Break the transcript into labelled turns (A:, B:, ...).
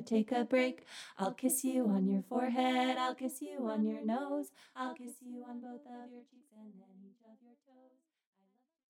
A: wanna take a break. I'll kiss you on your forehead, I'll kiss you on your nose, I'll kiss you on both of your cheeks and then each of your toes. I love